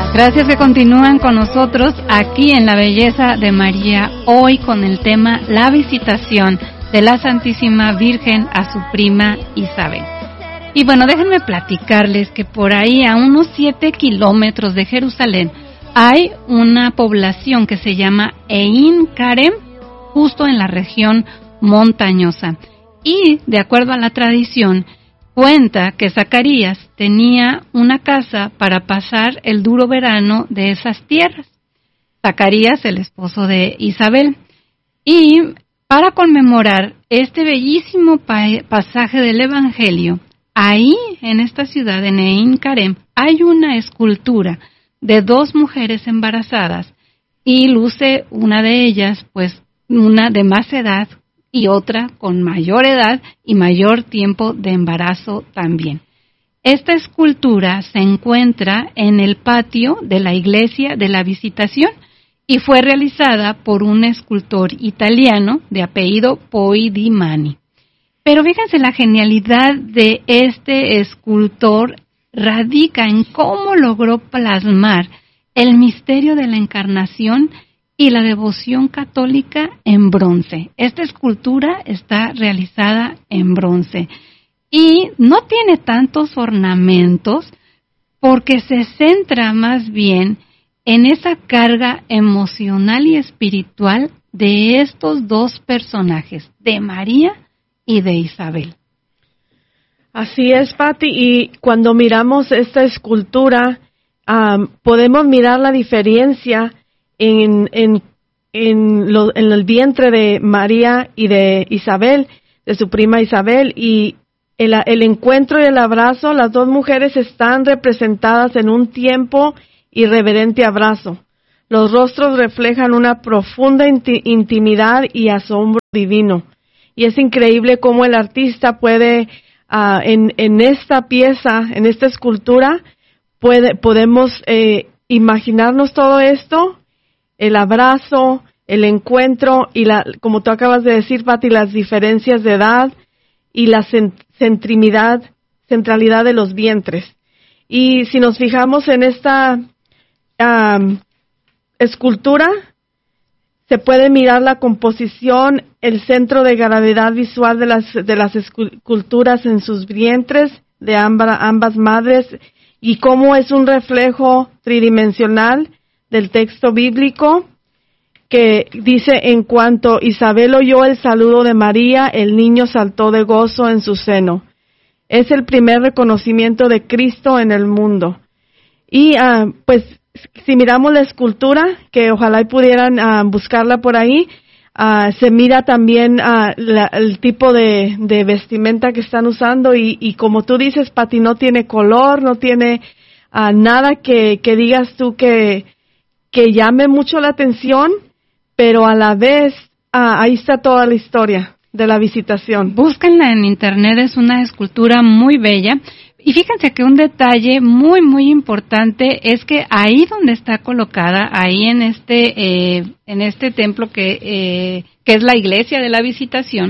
Gracias que continúan con nosotros aquí en La Belleza de María, hoy con el tema La visitación de la Santísima Virgen a su prima Isabel. Y bueno, déjenme platicarles que por ahí a unos 7 kilómetros de Jerusalén hay una población que se llama Ein Karem, justo en la región montañosa. Y de acuerdo a la tradición, cuenta que Zacarías tenía una casa para pasar el duro verano de esas tierras. Zacarías, el esposo de Isabel. Y para conmemorar este bellísimo pasaje del Evangelio, ahí en esta ciudad, en Ein Karem, hay una escultura de 2 mujeres embarazadas y luce una de ellas, pues una de más edad y otra con mayor edad y mayor tiempo de embarazo también. Esta escultura se encuentra en el patio de la Iglesia de la Visitación y fue realizada por un escultor italiano de apellido Poi di Mani. Pero fíjense, la genialidad de este escultor radica en cómo logró plasmar el misterio de la Encarnación y la devoción católica en bronce. Esta escultura está realizada en bronce y no tiene tantos ornamentos porque se centra más bien en esa carga emocional y espiritual de estos 2 personajes, de María y de Isabel. Así es, Pati, y cuando miramos esta escultura, podemos mirar la diferencia en el vientre de María y de Isabel, de su prima Isabel, y el encuentro y el abrazo, las 2 mujeres están representadas en un tiempo y reverente abrazo. Los rostros reflejan una profunda intimidad y asombro divino. Y es increíble cómo el artista puede, en esta pieza, en esta escultura, podemos imaginarnos todo esto, el abrazo, el encuentro y como tú acabas de decir, Pati, las diferencias de edad y la centralidad de los vientres. Y si nos fijamos en esta escultura, se puede mirar la composición, el centro de gravedad visual de las esculturas en sus vientres de ambas madres y cómo es un reflejo tridimensional del texto bíblico que dice: en cuanto Isabel oyó el saludo de María, el niño saltó de gozo en su seno. Es el primer reconocimiento de Cristo en el mundo. Y pues si miramos la escultura, que ojalá pudieran buscarla por ahí, se mira también el tipo de vestimenta que están usando y como tú dices, Pati, no tiene color, no tiene nada que digas tú que llame mucho la atención, pero a la vez ahí está toda la historia de la visitación. Búsquenla en internet, es una escultura muy bella. Y fíjense que un detalle muy, muy importante es que ahí donde está colocada, ahí en este templo que es la Iglesia de la Visitación,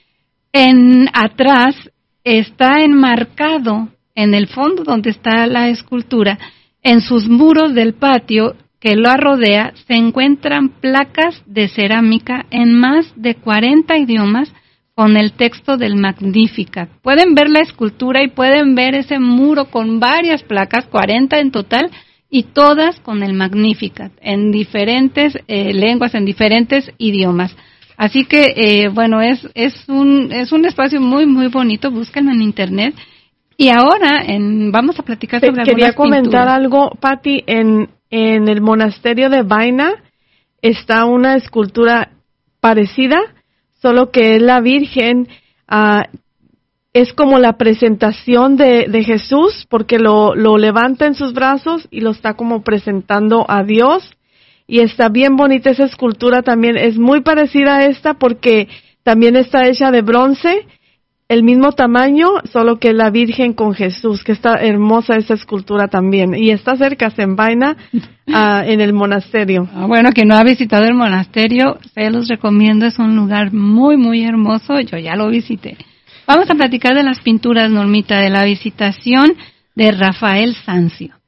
atrás está enmarcado, en el fondo donde está la escultura, en sus muros del patio que lo rodea, se encuentran placas de cerámica en más de 40 idiomas con el texto del Magnificat. Pueden ver la escultura y pueden ver ese muro con varias placas, 40 en total, y todas con el Magnificat, en diferentes lenguas, en diferentes idiomas. Así que, bueno, es un espacio muy, muy bonito, búsquenlo en internet. Y ahora vamos a platicar sobre algunas Quería comentar pinturas. algo, Pati, en el monasterio de Vaina está una escultura parecida, solo que es la Virgen, es como la presentación de Jesús, porque lo levanta en sus brazos y lo está como presentando a Dios, y está bien bonita esa escultura también, es muy parecida a esta porque también está hecha de bronce, el mismo tamaño, solo que la Virgen con Jesús, que está hermosa esa escultura también. Y está cerca, en Vaina, en el monasterio. Bueno, quien no ha visitado el monasterio, se los recomiendo, es un lugar muy, muy hermoso, yo ya lo visité. Vamos a platicar de las pinturas, Normita, de la Visitación de Rafael Sanzio.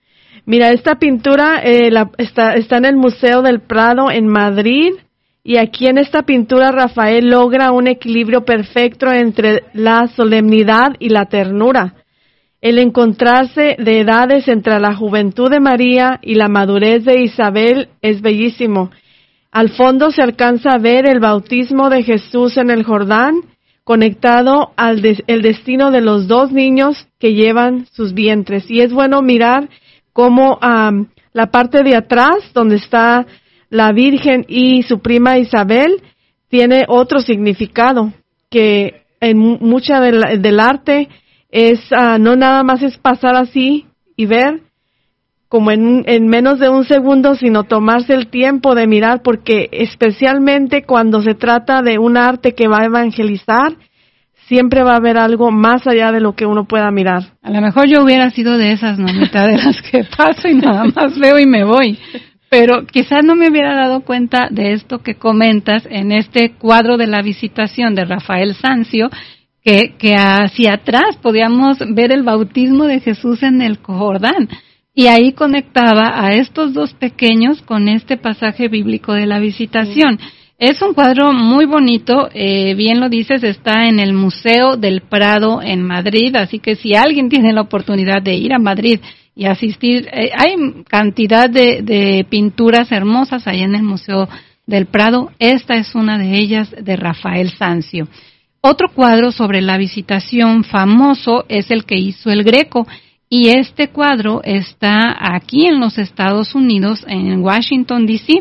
Mira, esta pintura está en el Museo del Prado en Madrid, y aquí en esta pintura Rafael logra un equilibrio perfecto entre la solemnidad y la ternura. El encontrarse de edades entre la juventud de María y la madurez de Isabel es bellísimo. Al fondo se alcanza a ver el bautismo de Jesús en el Jordán, conectado al el destino de los dos niños que llevan sus vientres. Y es bueno mirar cómo la parte de atrás, donde está la Virgen y su prima Isabel, tiene otro significado, que en mucha del arte es no nada más es pasar así y ver como en menos de un segundo, sino tomarse el tiempo de mirar, porque especialmente cuando se trata de un arte que va a evangelizar, siempre va a haber algo más allá de lo que uno pueda mirar. A lo mejor yo hubiera sido de esas, nomita, de las que paso y nada más veo y me voy. Pero quizás no me hubiera dado cuenta de esto que comentas en este cuadro de la Visitación de Rafael Sanzio, que hacia atrás podíamos ver el bautismo de Jesús en el Jordán. Y ahí conectaba a estos dos pequeños con este pasaje bíblico de la Visitación. Es un cuadro muy bonito, bien lo dices, está en el Museo del Prado en Madrid, así que si alguien tiene la oportunidad de ir a Madrid y asistir, hay cantidad de pinturas hermosas ahí en el Museo del Prado. Esta es una de ellas, de Rafael Sanzio. Otro cuadro sobre la Visitación famoso es el que hizo el Greco, y este cuadro está aquí en los Estados Unidos, en Washington, D.C.,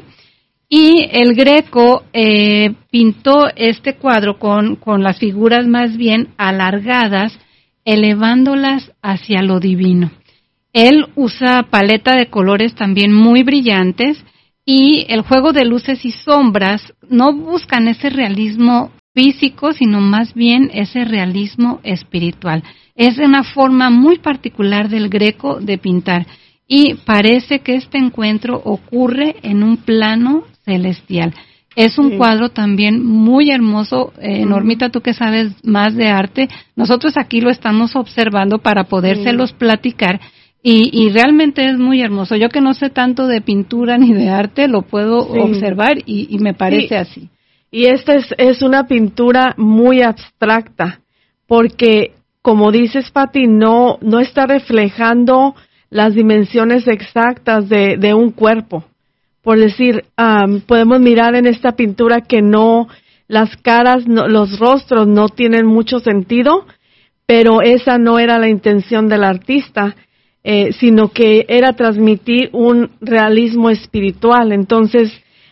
y el Greco pintó este cuadro con las figuras más bien alargadas, elevándolas hacia lo divino. Él usa paleta de colores también muy brillantes, y el juego de luces y sombras no buscan ese realismo físico, sino más bien ese realismo espiritual. Es una forma muy particular del Greco de pintar, y parece que este encuentro ocurre en un plano celestial. Es un cuadro también muy hermoso. Normita, tú que sabes más de arte, nosotros aquí lo estamos observando para podérselos platicar, y realmente es muy hermoso. Yo que no sé tanto de pintura ni de arte, lo puedo observar y me parece así. Y esta es una pintura muy abstracta, porque como dices, Pati, no está reflejando las dimensiones exactas de un cuerpo. Por decir, podemos mirar en esta pintura que las caras, los rostros no tienen mucho sentido, pero esa no era la intención del artista, sino que era transmitir un realismo espiritual. Entonces,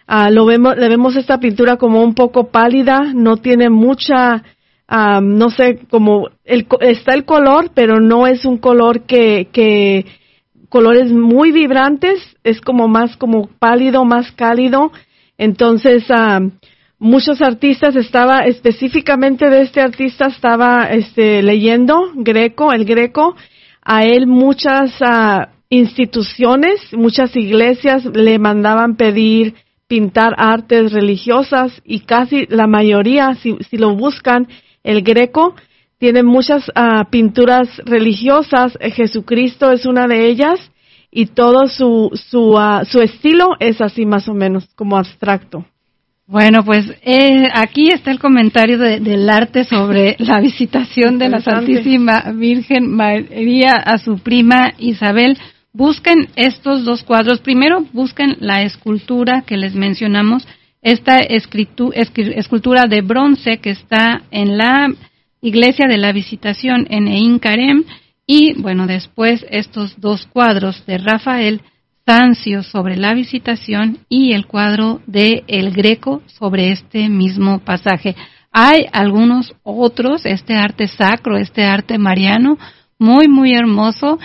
le vemos esta pintura como un poco pálida, no tiene mucha, no sé, como está el color, pero no es un color que colores muy vibrantes, es como más como pálido, más cálido. Entonces, muchos artistas específicamente de este artista estaba leyendo el Greco. A él muchas instituciones, muchas iglesias le mandaban pedir pintar artes religiosas, y casi la mayoría, si lo buscan, el Greco tiene muchas pinturas religiosas. Jesucristo es una de ellas, y todo su estilo es así más o menos, como abstracto. Bueno, pues aquí está el comentario del arte sobre la Visitación de la Santísima Virgen María a su prima Isabel. Busquen estos dos cuadros. Primero, busquen la escultura que les mencionamos, esta escultura de bronce que está en la Iglesia de la Visitación en Ein Karem, y bueno, después estos dos cuadros de Rafael Sanzio sobre la Visitación y el cuadro de El Greco sobre este mismo pasaje. Hay algunos otros, este arte sacro, este arte mariano, muy, muy hermoso.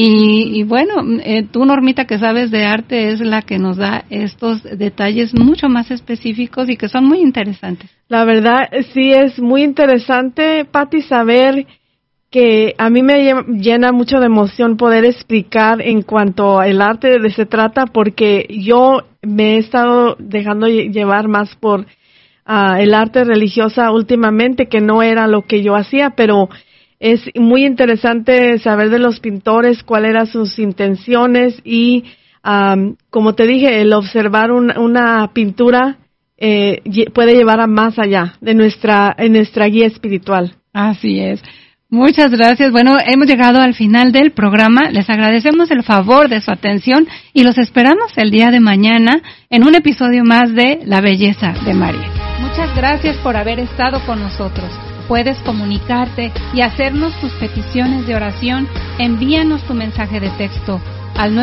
Y bueno, tú, Normita, que sabes de arte, es la que nos da estos detalles mucho más específicos y que son muy interesantes. La verdad, sí, es muy interesante, Pati, saber que a mí me llena mucho de emoción poder explicar en cuanto al arte de se trata, porque yo me he estado dejando llevar más por el arte religiosa últimamente, que no era lo que yo hacía, pero Es muy interesante saber de los pintores, cuáles eran sus intenciones y, como te dije, el observar una pintura puede llevar a más allá de nuestra guía espiritual. Así es. Muchas gracias. Bueno, hemos llegado al final del programa. Les agradecemos el favor de su atención y los esperamos el día de mañana en un episodio más de La Belleza de María. Muchas gracias por haber estado con nosotros. Puedes comunicarte y hacernos tus peticiones de oración. Envíanos tu mensaje de texto al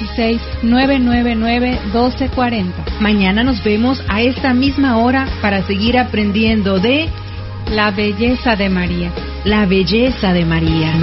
916-999-1240. Mañana nos vemos a esta misma hora para seguir aprendiendo de La Belleza de María. La Belleza de María.